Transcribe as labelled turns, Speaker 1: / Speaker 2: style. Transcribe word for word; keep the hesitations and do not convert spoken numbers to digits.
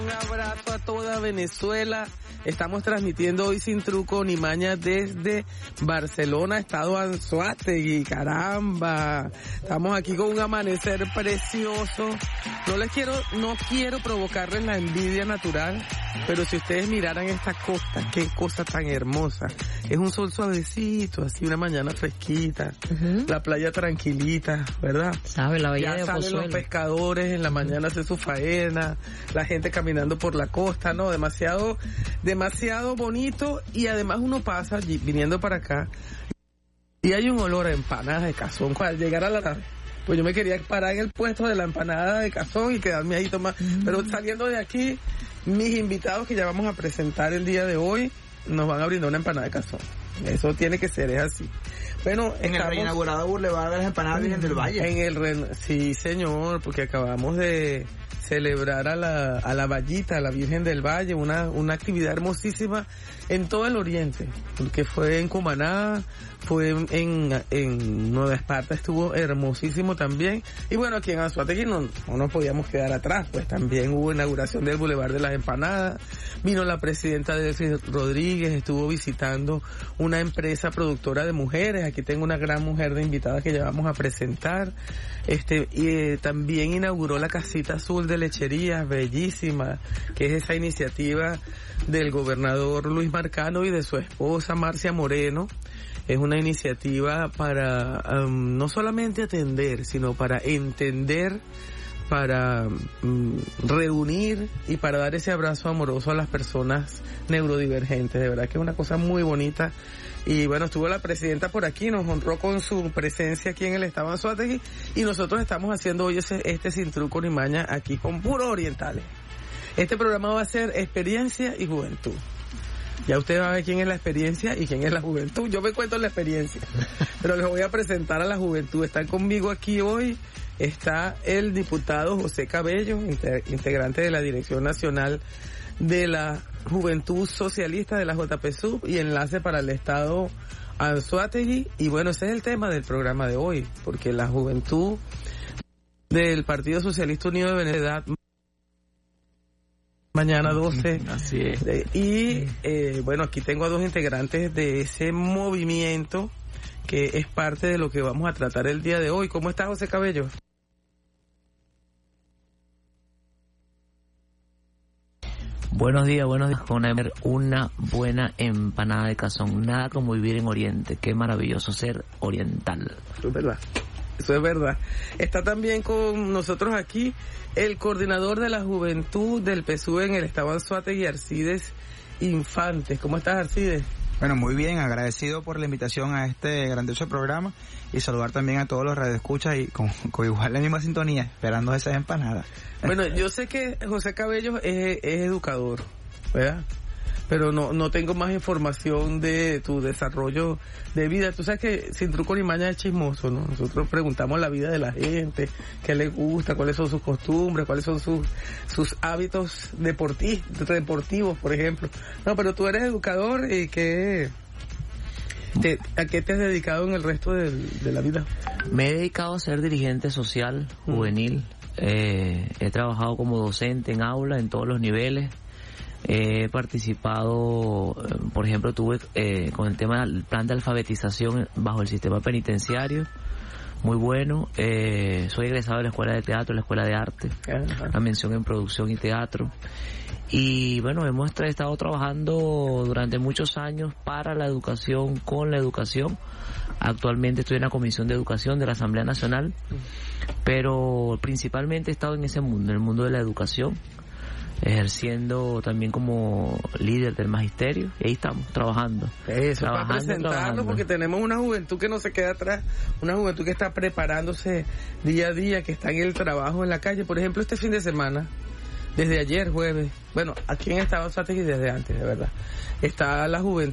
Speaker 1: Un abrazo a toda Venezuela. Estamos transmitiendo hoy Sin Truco ni Maña desde Barcelona, estado Anzoátegui. Caramba, estamos aquí con un amanecer precioso. No les quiero, no quiero provocarles la envidia natural, pero si ustedes miraran esta costa, qué cosa tan hermosa. Es un sol suavecito, así una mañana fresquita, uh-huh. La playa tranquilita, ¿verdad?
Speaker 2: Sabe, la bahía
Speaker 1: ya
Speaker 2: de
Speaker 1: salen
Speaker 2: Pozuelo.
Speaker 1: Los pescadores en la mañana a hacer su faena, la gente caminando por la costa, ¿no? Demasiado, demasiado bonito, y además uno pasa allí, viniendo para acá y hay un olor a empanadas de cazón. Al llegar a la tarde, pues yo me quería parar en el puesto de la empanada de cazón y quedarme ahí tomar, mm. pero saliendo de aquí, mis invitados que ya vamos a presentar el día de hoy nos van a brindar una empanada de cazón. Eso tiene que ser, es así. Bueno,
Speaker 3: en estamos, el reinaugurado Boulevard de las Empanadas Virgen del Valle.
Speaker 1: En el re, sí, señor, porque acabamos de celebrar a la a la Vallita, a la Virgen del Valle, una una actividad hermosísima en todo el oriente, porque fue en Cumaná, fue en, en, en Nueva Esparta, estuvo hermosísimo también, y bueno, aquí en Anzoátegui no, no nos podíamos quedar atrás, pues también hubo inauguración del Boulevard de las Empanadas, vino la presidenta Delcy Rodríguez, estuvo visitando una empresa productora de mujeres, aquí tengo una gran mujer de invitada que ya vamos a presentar, este y eh, también inauguró la Casita Azul de Lecherías, bellísima, que es esa iniciativa del gobernador Luis Marcano y de su esposa Marcia Moreno. Es una iniciativa para um, no solamente atender, sino para entender, para um, reunir y para dar ese abrazo amoroso a las personas neurodivergentes. De verdad que es una cosa muy bonita. Y bueno, estuvo la presidenta por aquí, nos honró con su presencia aquí en el estado de Anzoátegui, y nosotros estamos haciendo hoy ese, este Sin Truco ni Maña aquí con puros orientales. Este programa va a ser experiencia y juventud. Ya usted va a ver quién es la experiencia y quién es la juventud. Yo me cuento la experiencia, pero les voy a presentar a la juventud. Están conmigo aquí hoy, está el diputado José Cabello, integrante de la Dirección Nacional de la Juventud Socialista de la J P S U P y enlace para el Estado Anzoátegui. Y bueno, ese es el tema del programa de hoy, porque la juventud del Partido Socialista Unido de Venezuela mañana doce.
Speaker 2: Así es.
Speaker 1: Y eh, bueno, aquí tengo a dos integrantes de ese movimiento que es parte de lo que vamos a tratar el día de hoy. ¿Cómo está, José Cabello?
Speaker 2: Buenos días, buenos días. Con una buena empanada de cazón. Nada como vivir en Oriente. Qué maravilloso ser oriental.
Speaker 1: Eso es verdad. Eso es verdad. Está también con nosotros aquí el coordinador de la juventud del P S U V en el estado Anzoátegui, Arcides Infantes. ¿Cómo estás, Arcides?
Speaker 3: Bueno, muy bien, agradecido por la invitación a este grandioso programa y saludar también a todos los radioescuchas y con, con igual la misma sintonía, esperando esas empanadas.
Speaker 1: Bueno, yo sé que José Cabello es, es educador, ¿verdad? Pero no no tengo más información de tu desarrollo de vida. Tú sabes que Sin Truco ni Maña es chismoso, ¿no? Nosotros preguntamos la vida de la gente, qué les gusta, cuáles son sus costumbres, cuáles son sus sus hábitos deporti- deportivos, por ejemplo. No, pero tú eres educador y ¿qué, te, ¿a qué te has dedicado en el resto de, de la vida?
Speaker 2: Me he dedicado a ser dirigente social, juvenil. Mm. Eh, he trabajado como docente en aula, en todos los niveles. He participado, por ejemplo, tuve eh, con el tema del plan de alfabetización bajo el sistema penitenciario, muy bueno. Eh, soy egresado de la Escuela de Teatro, la Escuela de Arte, la mención en producción y teatro. Y bueno, hemos tra- estado trabajando durante muchos años para la educación, con la educación. Actualmente estoy en la Comisión de Educación de la Asamblea Nacional, pero principalmente he estado en ese mundo, en el mundo de la educación, ejerciendo también como líder del magisterio, y ahí estamos trabajando.
Speaker 1: Eso, trabajando, para presentarlo, porque tenemos una juventud que no se queda atrás, una juventud que está preparándose día a día, que está en el trabajo, en la calle. Por ejemplo, este fin de semana, desde ayer jueves, bueno, aquí en Estado Anzoátegui desde antes, de verdad, está la juventud